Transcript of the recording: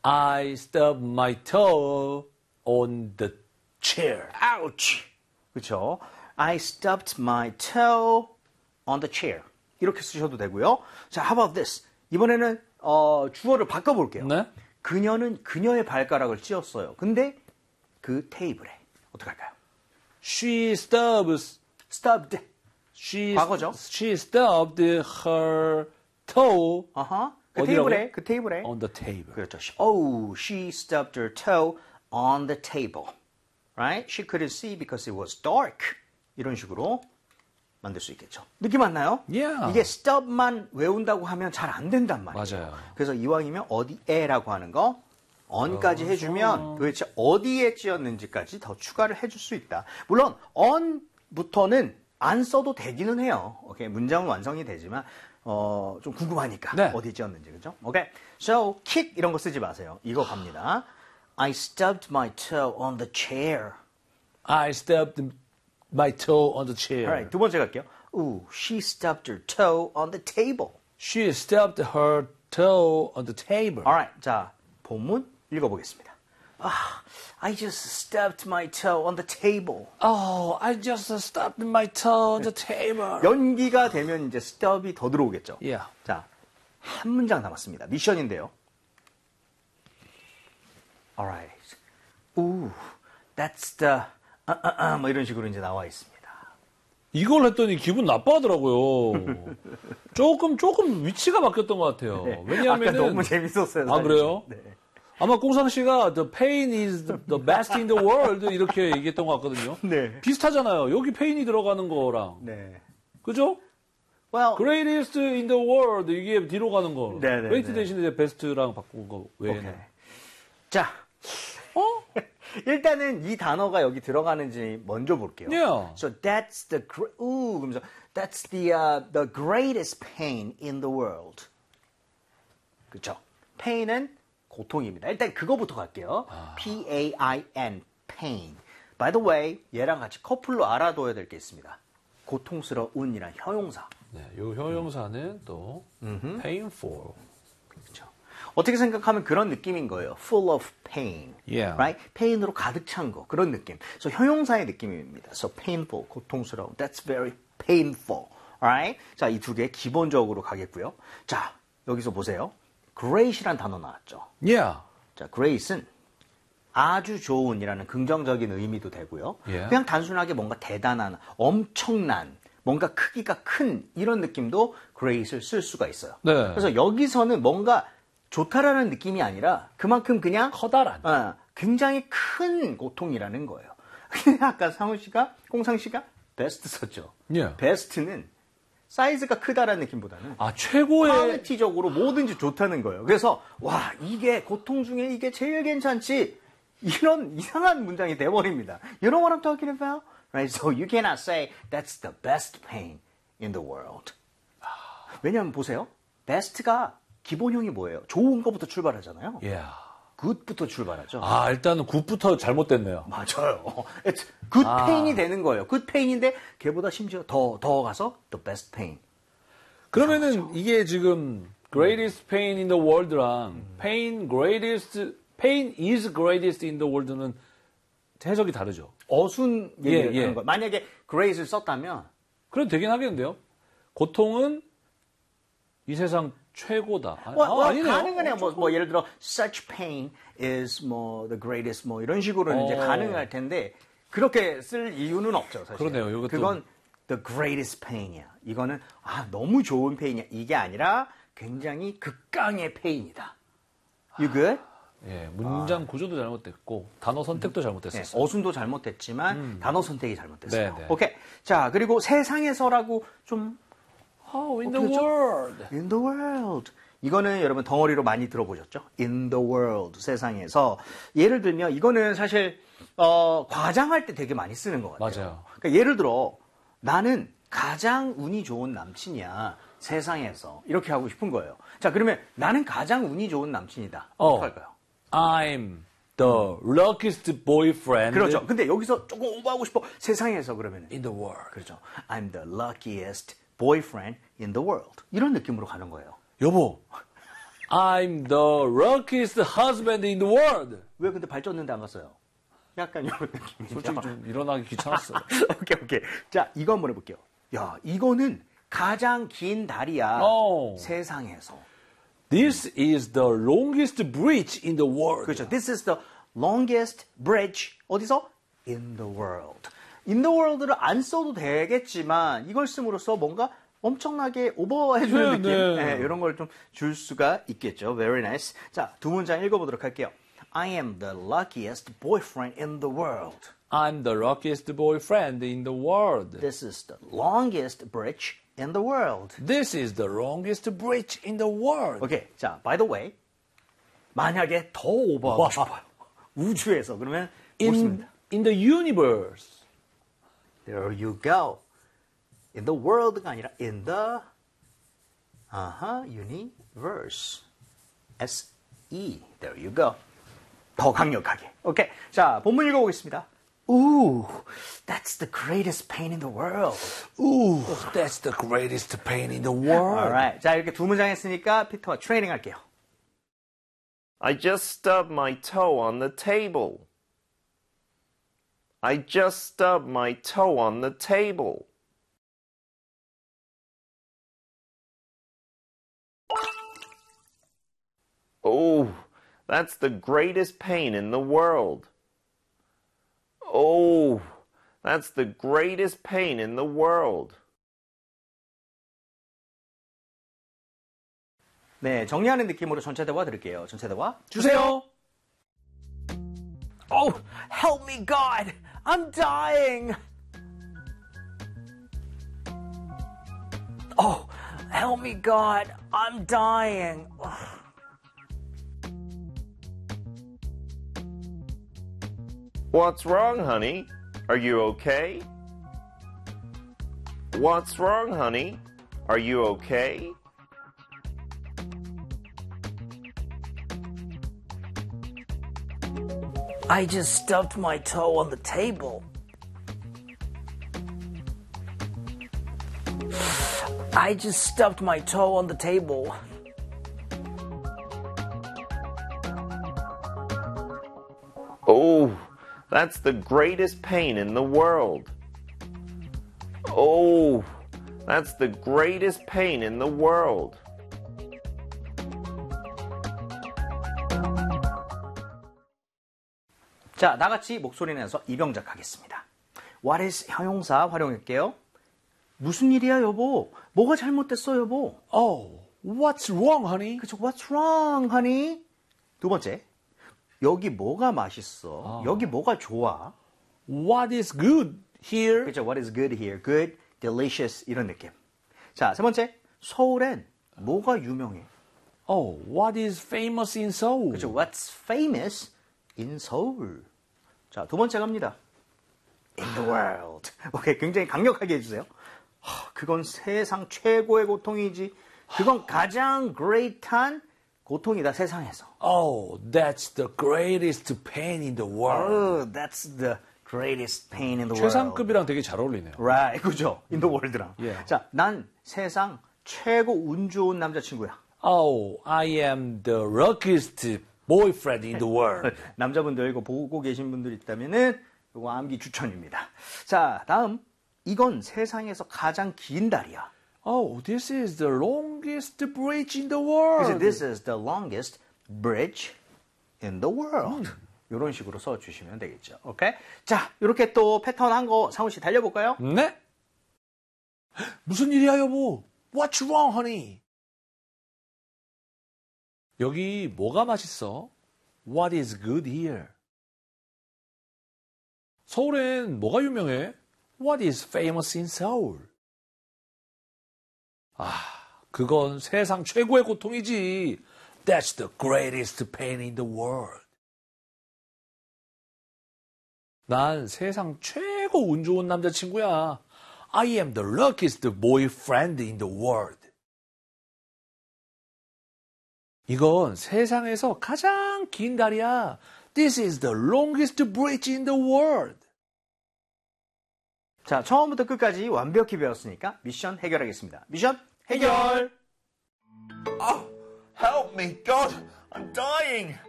I stubbed my toe on the chair. Ouch. 그렇죠? I stubbed my toe on the chair. 이렇게 쓰셔도 되고요. 자, how about this? 이번에는 주어를 바꿔볼게요. 네? 그녀는 그녀의 발가락을 찧었어요. 근데 그 테이블에 어떻게 할까요? She stubbed. Stubbed. 과거죠? She stubbed her toe 그 어디라고요? 테이블에, 그 테이블에. on the table. 그렇죠. Oh, she stubbed her toe on the table. Right? She couldn't see because it was dark. 이런 식으로 만들 수 있겠죠. 느낌 왔나요? Yeah. 이게 stub만 외운다고 하면 잘 안 된단 말이에요. 맞아요. 그래서 이왕이면 어디에라고 하는 거 on까지 해주면 도대체 어디에 찧었는지까지 더 추가를 해줄 수 있다. 물론 on부터는 안 써도 되기는 해요. 오케이, 문장은 완성이 되지만 좀 궁금하니까 네. 어디에 찧었는지 그죠? 오케이, so kick 이런 거 쓰지 마세요. 이거 갑니다. I stubbed my toe on the chair. I stubbed my toe on the chair. Alright, 두 번째 갈게요. Ooh, she stubbed her toe on the table. She stubbed her toe on the table. Alright, 자, 본문 읽어보겠습니다. I just stubbed my toe on the table. Oh, I just stubbed my toe on the table. 연기가 되면 이제 stubb이 더 들어오겠죠. Yeah. 자, 한 문장 남았습니다. 미션인데요. Alright. Ooh, that's the 뭐 이런 식으로 이제 나와 있습니다. 이걸 했더니 기분 나빠하더라고요. 조금 위치가 바뀌었던 것 같아요. 네. 왜냐하면 아까 너무 재밌었어요. 아 그래요? 네. 아마 꽁상 씨가 the pain is the best in the world 이렇게 얘기했던 것 같거든요. 네. 비슷하잖아요. 여기 pain이 들어가는 거랑 네. 그죠? Well, greatest in the world 이게 뒤로 가는 거. 네, 네, great 네. 대신에 best랑 바꾼 거 외에는. 오케이. 자, 일단은 이 단어가 여기 들어가는지 먼저 볼게요. Yeah. So that's the 그러면서 that's the greatest pain in the world. 그렇죠? pain은 고통입니다. 일단 그거부터 갈게요. P-A-I-N, pain. By the way, 얘랑 같이 커플로 알아둬야 될 게 있습니다. 고통스러운이란 형용사. 네, 요 형용사는 또 painful. 그렇죠. 어떻게 생각하면 그런 느낌인 거예요. Full of pain, Yeah. right? pain으로 가득 찬 거, 그런 느낌. So 형용사의 느낌입니다. So painful, 고통스러운. That's very painful, alright? 자, 이 두 개 기본적으로 가겠고요. 자, 여기서 보세요. Great이란 단어 나왔죠. Yeah. 자, great은 아주 좋은이라는 긍정적인 의미도 되고요. Yeah. 그냥 단순하게 뭔가 대단한, 엄청난, 뭔가 크기가 큰 이런 느낌도 great을 쓸 수가 있어요. 네. 그래서 여기서는 뭔가 좋다라는 느낌이 아니라 그만큼 그냥 커다란. 굉장히 큰 고통이라는 거예요. 근데 아까 상훈 씨가, 꽁상 씨가 best 썼죠. Yeah. best는 사이즈가 크다라는 느낌보다는 아, 최고의 퀄리티적으로 뭐든지 좋다는 거예요. 그래서 와, 이게 고통 중에 이게 제일 괜찮지. 이런 이상한 문장이 돼버립니다. You know what I'm talking about? Right? So you cannot say that's the best pain in the world. 왜냐하면 보세요. best가 기본형이 뭐예요? 좋은 것부터 출발하잖아요. Yeah. good부터 출발하죠. 아, 일단은 굿부터 잘못됐네요. 맞아요. It's good pain이 되는 거예요. good pain인데 걔보다 심지어 더 가서 the best pain. 그러면은 이게 지금 greatest pain in the world랑 pain is greatest in the world는 해석이 다르죠. 어순 얘기를 예. 하는 거예요. 만약에 great을 썼다면 그래도 되긴 하겠는데요. 고통은 이 세상 최고다. 아니네요. 가능하네요. 뭐 예를 들어 such pain is 뭐 the greatest 뭐 이런 식으로는 이제 가능할 텐데 그렇게 쓸 이유는 없죠, 사실. 그러네요. 이것도. 그건 the greatest pain이야. 이거는 너무 좋은 페인이야. 이게 아니라 굉장히 극강의 페인이다. You good? 예, 문장 구조도 잘못됐고 단어 선택도 잘못됐었어요. 어순도 잘못됐지만 단어 선택이 잘못됐어요. 네, 네. 오케이. 자, 그리고 세상에서라고 좀 in the world. In the world. 이거는 여러분 덩어리로 많이 들어보셨죠? In the world. 세상에서. 예를 들면 이거는 사실 과장할 때 되게 많이 쓰는 것 같아요. 맞아요. 그러니까 예를 들어 나는 가장 운이 좋은 남친이야. 세상에서. 이렇게 하고 싶은 거예요. 자, 그러면 나는 가장 운이 좋은 남친이다. 어떻게 할까요? I'm the luckiest boyfriend. 그렇죠. 근데 여기서 조금 오버하고 싶어. 세상에서 그러면 in the world. 그렇죠. I'm the luckiest boyfriend in the world. 이런 느낌으로 가는 거예요. 여보, I'm the luckiest husband in the world. 왜 근데 발전는데 안 갔어요? 약간 이런 느낌이죠. 솔직히 좀 일어나기 귀찮았어요. 오케이. 자, 이거 한번 해볼게요. 야, 이거는 가장 긴 다리야. 세상에서. This is the longest bridge in the world. 그렇죠. This is the longest bridge. 어디서? In the world. In the world를 안 써도 되겠지만 이걸 씀으로써 뭔가 엄청나게 오버해주는 느낌. 네, 이런 걸 좀 줄 수가 있겠죠. Very nice. 자, 두 문장 읽어보도록 할게요. I am the luckiest boyfriend in the world. I'm the luckiest boyfriend in the world. This is the longest bridge in the world. This is the longest bridge in the world. 오케이. 자, by the way, 만약에 더 오버하고 싶어요. 우주에서 그러면 in the universe. There you go. In the world가 아니라 in the universe. S-E. There you go. 더 강력하게. 오케이. 자, 본문 읽어보겠습니다. Ooh, that's the greatest pain in the world. Ooh, that's the greatest pain in the world. Alright. 자, 이렇게 두 문장 했으니까 피터와 트레이닝 할게요. I just stubbed my toe on the table. I just stubbed my toe on the table. Oh, that's the greatest pain in the world. Oh, that's the greatest pain in the world. 네, 정리하는 느낌으로 전체 대화 들을게요. 전체 대화 주세요. Oh, help me, God! I'm dying! Oh, help me, God! I'm dying! What's wrong, honey? Are you okay? What's wrong, honey? Are you okay? I just stubbed my toe on the table. I just stubbed my toe on the table. Oh, that's the greatest pain in the world. Oh, that's the greatest pain in the world. 자, 나같이 목소리 내서 이병작 하겠습니다. What is 형용사 활용할게요. 무슨 일이야, 여보? 뭐가 잘못됐어, 여보? Oh, what's wrong, honey? 그쵸, what's wrong, honey? 두 번째, 여기 뭐가 맛있어? 여기 뭐가 좋아? What is good here? 그쵸, what is good here? Good, delicious, 이런 느낌. 자, 세 번째, 서울엔 뭐가 유명해? Oh, what is famous in Seoul? 그쵸, what's famous in Seoul? 자, 두 번째 갑니다. In the world. 오케이, 굉장히 강력하게 해주세요. 그건 세상 최고의 고통이지. 그건 가장 great한 고통이다, 세상에서. Oh, that's the greatest pain in the world. Oh, that's the greatest pain in the world. 최상급이랑 되게 잘 어울리네요. Right, 그죠? In the world랑. Yeah. 자, 난 세상 최고 운 좋은 남자친구야. Oh, I am the luckiest boyfriend in the world. 남자분들 이거 보고 계신 분들 있다면은 이거 암기 추천입니다. 자, 다음. 이건 세상에서 가장 긴 다리야. Oh, this is the longest bridge in the world. 그래서 this is the longest bridge in the world. 이런 식으로 써주시면 되겠죠. 오케이? 자, 이렇게 또 패턴 한 거 상훈 씨 달려볼까요? 네? 무슨 일이야, 여보? What's wrong, honey? 여기 뭐가 맛있어? What is good here? 서울엔 뭐가 유명해? What is famous in Seoul? 그건 세상 최고의 고통이지. That's the greatest pain in the world. 난 세상 최고 운 좋은 남자친구야. I am the luckiest boyfriend in the world. 이건 세상에서 가장 긴 다리야. This is the longest bridge in the world. 자, 처음부터 끝까지 완벽히 배웠으니까 미션 해결하겠습니다. 미션 해결! Help me, God! I'm dying!